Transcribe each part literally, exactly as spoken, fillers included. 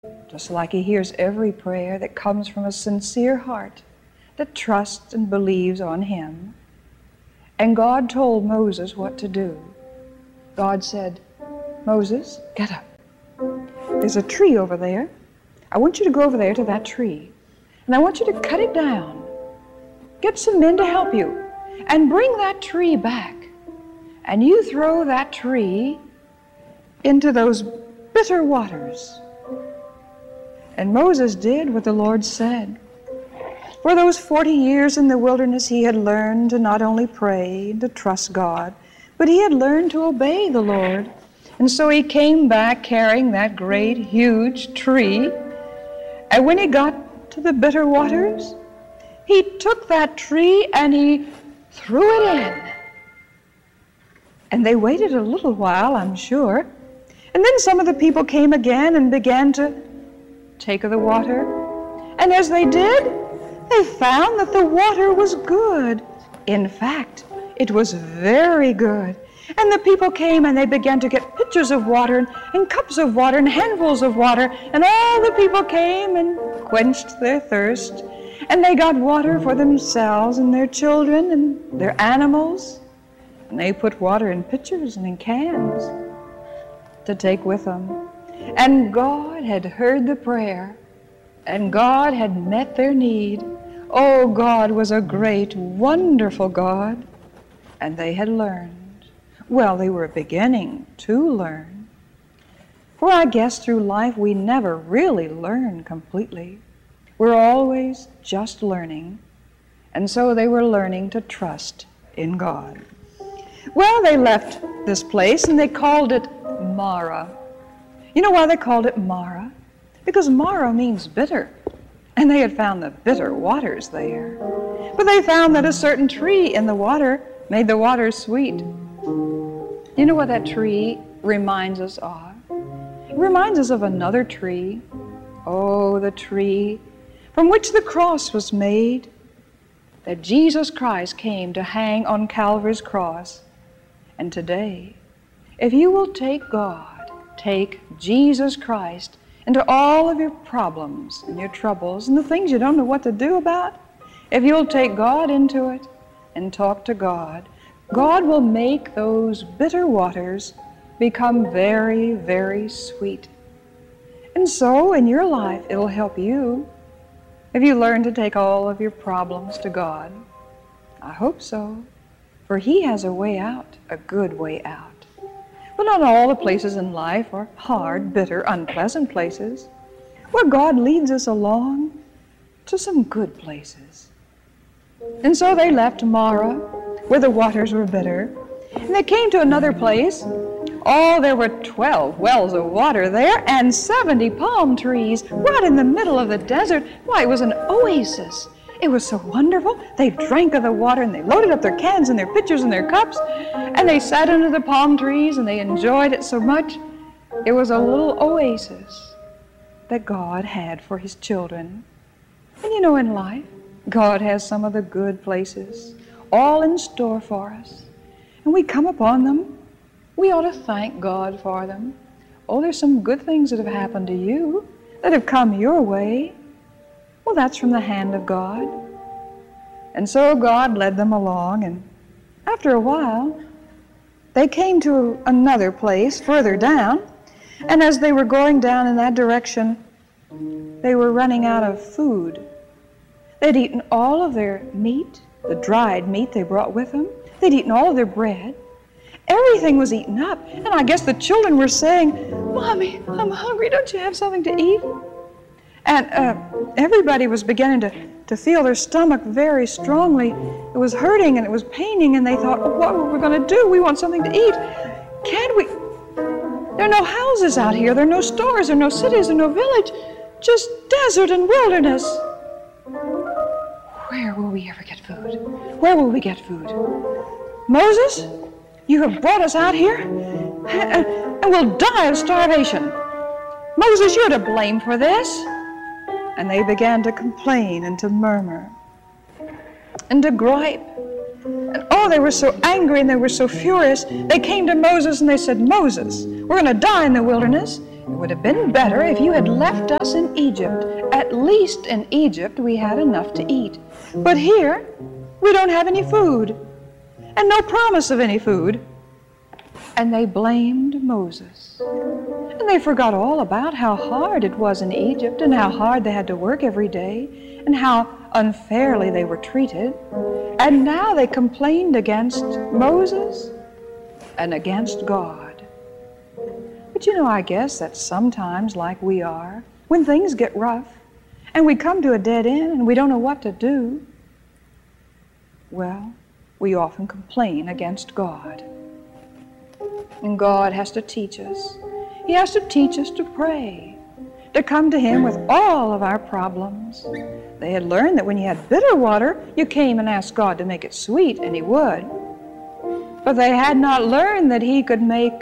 just like He hears every prayer that comes from a sincere heart that trusts and believes on Him. And God told Moses what to do. God said, Moses, get up. There's a tree over there. I want you to go over there to that tree, and I want you to cut it down. Get some men to help you, and bring that tree back. And you throw that tree into those bitter waters. And Moses did what the Lord said. For those forty years in the wilderness, he had learned to not only pray and to trust God, but he had learned to obey the Lord. And so he came back carrying that great, huge tree. And when he got to the bitter waters, he took that tree and he threw it in. And they waited a little while, I'm sure. And then some of the people came again and began to take of the water. And as they did, they found that the water was good. In fact, it was very good. And the people came and they began to get pitchers of water and, and cups of water and handfuls of water. And all the people came and quenched their thirst. And they got water for themselves and their children and their animals. And they put water in pitchers and in cans to take with them. And God had heard the prayer, and God had met their need. Oh, God was a great, wonderful God. And they had learned. Well, they were beginning to learn. For I guess through life we never really learn completely. We're always just learning. And so they were learning to trust in God. Well, they left this place and they called it Marah. You know why they called it Marah? Because Marah means bitter. And they had found the bitter waters there. But they found that a certain tree in the water made the water sweet. You know what that tree reminds us of? It reminds us of another tree. Oh, the tree from which the cross was made, that Jesus Christ came to hang on Calvary's cross. And today, if you will take God, take Jesus Christ into all of your problems and your troubles and the things you don't know what to do about, if you'll take God into it and talk to God, God will make those bitter waters become very, very sweet. And so in your life, it'll help you if you learn to take all of your problems to God. I hope so, for He has a way out, a good way out. But not all the places in life are hard, bitter, unpleasant places. Where God leads us along to some good places. And so they left Marah, where the waters were bitter, and they came to another place. Oh, there were twelve wells of water there and seventy palm trees right in the middle of the desert. Why, it was an oasis. It was so wonderful. They drank of the water and they loaded up their cans and their pitchers and their cups, and they sat under the palm trees and they enjoyed it so much. It was a little oasis that God had for His children. And you know, in life, God has some of the good places all in store for us. And we come upon them. We ought to thank God for them. Oh, there's some good things that have happened to you that have come your way. Well, that's from the hand of God. And so God led them along, and after a while, they came to another place further down, and as they were going down in that direction, they were running out of food. They'd eaten all of their meat, the dried meat they brought with them. They'd eaten all of their bread. Everything was eaten up, and I guess the children were saying, "Mommy, I'm hungry. Don't you have something to eat?" And uh, everybody was beginning to, to feel their stomach very strongly. It was hurting and it was paining, and they thought, oh, what are we going to do? We want something to eat. Can't we? There are no houses out here. There are no stores. There are no cities. There are no village. Just desert and wilderness. Where will we ever get food? Where will we get food? Moses, you have brought us out here, and, and we'll die of starvation. Moses, you're to blame for this. And they began to complain and to murmur and to gripe. And oh, they were so angry and they were so furious. They came to Moses and they said, Moses, we're going to die in the wilderness. It would have been better if you had left us in Egypt. At least in Egypt we had enough to eat. But here, we don't have any food, and no promise of any food. And they blamed Moses. And they forgot all about how hard it was in Egypt, and how hard they had to work every day, and how unfairly they were treated. And now they complained against Moses and against God. But you know, I guess that sometimes, like we are, when things get rough, and we come to a dead end and we don't know what to do, well, we often complain against God. And God has to teach us. He has to teach us to pray, to come to Him with all of our problems. They had learned that when you had bitter water, you came and asked God to make it sweet, and He would. But they had not learned that He could make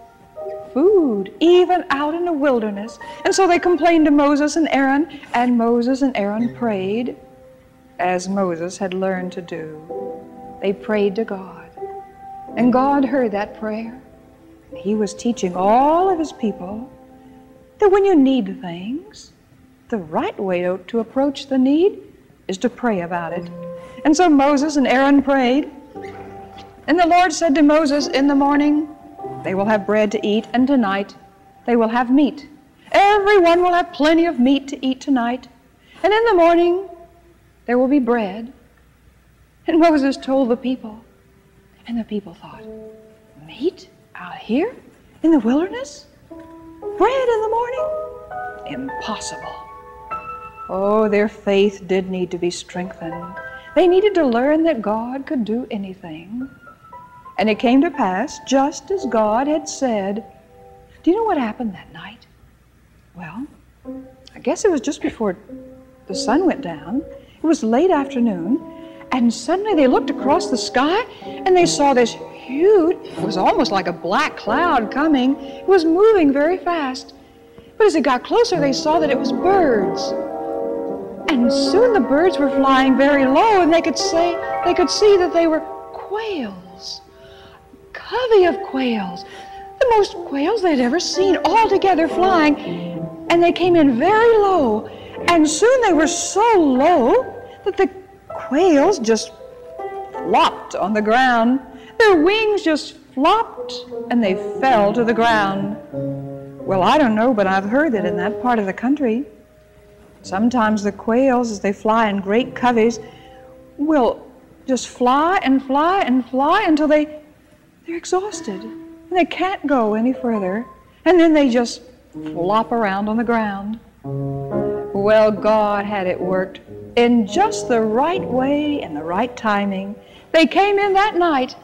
food, even out in the wilderness. And so they complained to Moses and Aaron, and Moses and Aaron prayed, as Moses had learned to do. They prayed to God, and God heard that prayer. He was teaching all of His people that when you need things, the right way to, to approach the need is to pray about it. And so Moses and Aaron prayed, and the Lord said to Moses, in the morning they will have bread to eat, and tonight they will have meat. Everyone will have plenty of meat to eat tonight, and in the morning there will be bread. And Moses told the people, and the people thought, meat out here in the wilderness? Bread in the morning? Impossible. Oh, their faith did need to be strengthened. They needed to learn that God could do anything. And it came to pass just as God had said. Do you know what happened that night? Well, I guess it was just before the sun went down. It was late afternoon, and suddenly they looked across the sky and they saw this huge, it was almost like a black cloud coming. It was moving very fast. But as it got closer, they saw that it was birds. And soon the birds were flying very low, and they could say, they could see that they were quails. A covey of quails. The most quails they'd ever seen, all together flying. And they came in very low. And soon they were so low that the quails just flopped on the ground. Their wings just flopped, and they fell to the ground. Well, I don't know, but I've heard that in that part of the country, sometimes the quails, as they fly in great coveys, will just fly and fly and fly until they, they're exhausted, and they can't go any further, and then they just flop around on the ground. Well, God had it worked in just the right way and the right timing. They came in that night,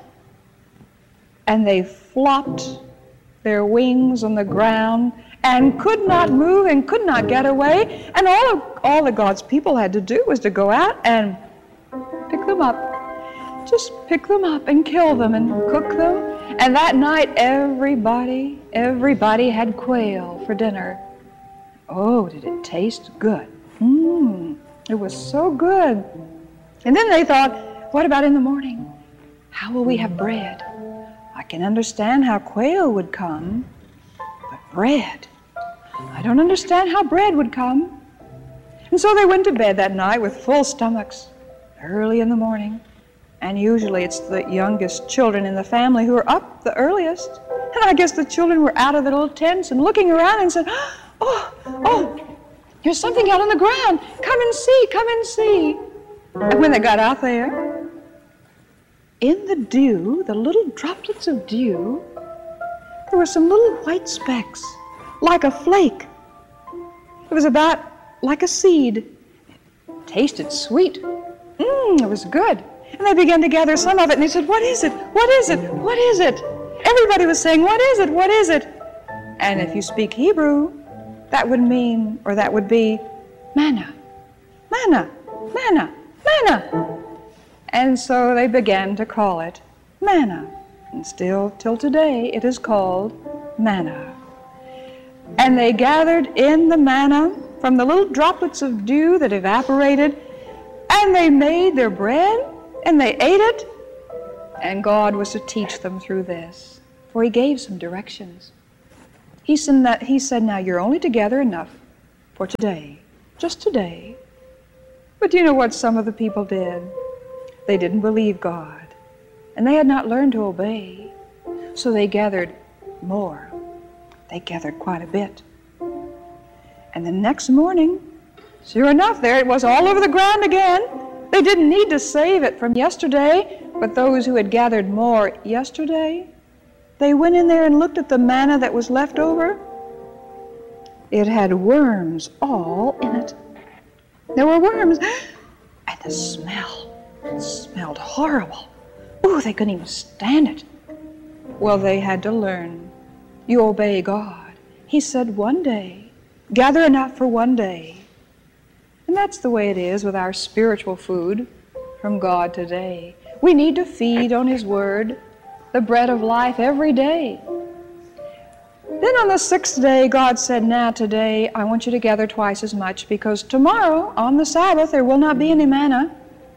and they flopped their wings on the ground and could not move and could not get away. And all of, all that God's people had to do was to go out and pick them up. Just pick them up and kill them and cook them. And that night, everybody, everybody had quail for dinner. Oh, did it taste good? Mmm, it was so good. And then they thought, what about in the morning? How will we have bread? I can understand how quail would come, but bread, I don't understand how bread would come. And so they went to bed that night with full stomachs, early in the morning. And usually it's the youngest children in the family who are up the earliest. And I guess the children were out of their little tents and looking around and said, oh, oh, there's something out on the ground. Come and see, come and see. And when they got out there, in the dew, the little droplets of dew, there were some little white specks, like a flake. It was about like a seed. It tasted sweet. Mmm, it was good. And they began to gather some of it, and they said, what is it? What is it? What is it? Everybody was saying, what is it? What is it? And if you speak Hebrew, that would mean, or that would be manna, manna, manna, manna. And so they began to call it manna. And still, till today, it is called manna. And they gathered in the manna from the little droplets of dew that evaporated, and they made their bread, and they ate it. And God was to teach them through this, for He gave some directions. He said, that, he said, now you're only together enough for today, just today. But do you know what some of the people did? They didn't believe God, and they had not learned to obey. So they gathered more. They gathered quite a bit. And the next morning, sure enough, there it was all over the ground again. They didn't need to save it from yesterday, but those who had gathered more yesterday, they went in there and looked at the manna that was left over. It had worms all in it. There were worms, and the smell, it smelled horrible. Ooh, they couldn't even stand it. Well, they had to learn. You obey God. He said one day, gather enough for one day. And that's the way it is with our spiritual food from God today. We need to feed on His Word, the bread of life, every day. Then on the sixth day, God said, now today I want you to gather twice as much, because tomorrow, on the Sabbath, there will not be any manna.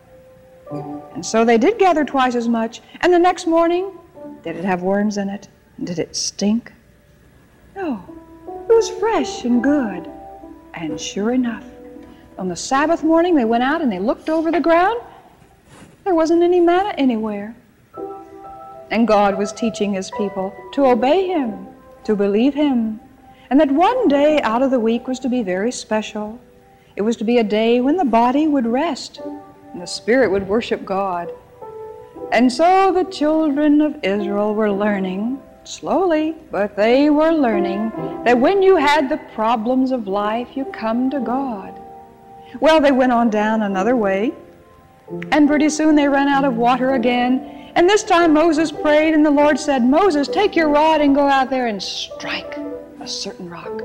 And so they did gather twice as much. And the next morning, did it have worms in it? Did it stink? No. It was fresh and good. And sure enough, on the Sabbath morning, they went out and they looked over the ground. There wasn't any manna anywhere. And God was teaching His people to obey Him, to believe Him, and that one day out of the week was to be very special. It was to be a day when the body would rest and the spirit would worship God. And so the children of Israel were learning, slowly, but they were learning, that when you had the problems of life, you come to God. Well, they went on down another way, and pretty soon they ran out of water again. And this time Moses prayed, and the Lord said, Moses, take your rod and go out there and strike a certain rock.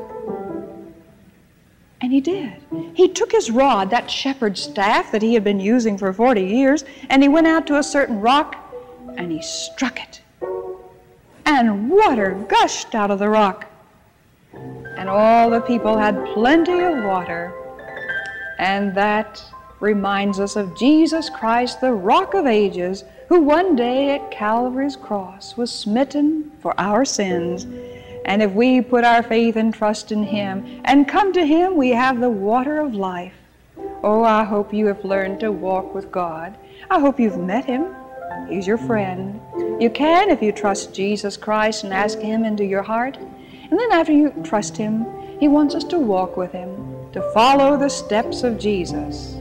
And he did. He took his rod, that shepherd's staff that he had been using for forty years, and he went out to a certain rock, and he struck it. And water gushed out of the rock. And all the people had plenty of water. And that reminds us of Jesus Christ, the Rock of Ages, who one day at Calvary's cross was smitten for our sins. And if we put our faith and trust in Him and come to Him, we have the water of life. Oh, I hope you have learned to walk with God. I hope you've met Him. He's your friend. You can if you trust Jesus Christ and ask Him into your heart. And then after you trust Him, He wants us to walk with Him, to follow the steps of Jesus.